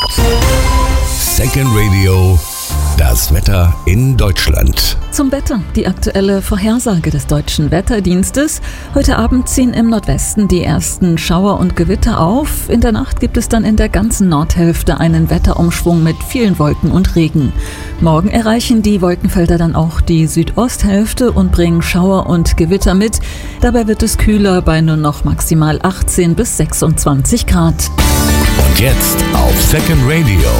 Second Radio, das Wetter in Deutschland. Zum Wetter, die aktuelle Vorhersage des Deutschen Wetterdienstes. Heute Abend ziehen im Nordwesten die ersten Schauer und Gewitter auf. In der Nacht gibt es dann in der ganzen Nordhälfte einen Wetterumschwung mit vielen Wolken und Regen. Morgen erreichen die Wolkenfelder dann auch die Südosthälfte und bringen Schauer und Gewitter mit. Dabei wird es kühler bei nur noch maximal 18 bis 26 Grad. Und jetzt auf Second Radio.